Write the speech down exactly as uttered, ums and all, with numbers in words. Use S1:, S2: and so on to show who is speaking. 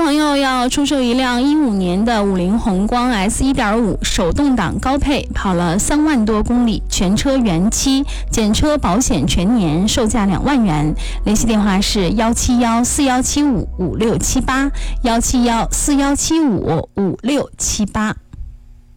S1: 朋友要出售一辆一五年的五菱宏光 S 一点五 手动挡高配，跑了三万多公里，全车原漆，检车保险全年，售价两万元。联系电话是幺七幺四幺七五五六七八，幺七幺四幺七五五六七八。